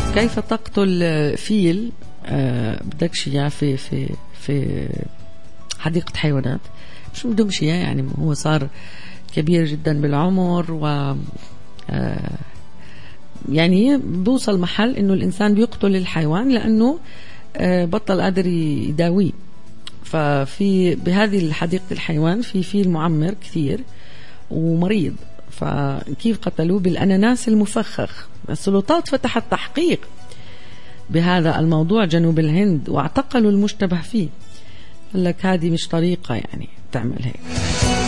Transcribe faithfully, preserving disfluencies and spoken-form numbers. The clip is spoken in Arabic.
كيف تقتل فيل آه بدكش اياه في في في حديقة حيوانات، مش بدهمش اياه يعني، هو صار كبير جدا بالعمر و آه يعني بوصل محل انه الانسان بيقتل الحيوان لانه آه بطل قادر يداويه. ففي بهذه حديقة الحيوان في فيل معمر كثير ومريض، فكيف قتلوه؟ بالأناناس المفخخ. السلطات فتحت تحقيق بهذا الموضوع جنوب الهند واعتقلوا المشتبه فيه. قال لك هذه مش طريقة يعني تعمل هيك.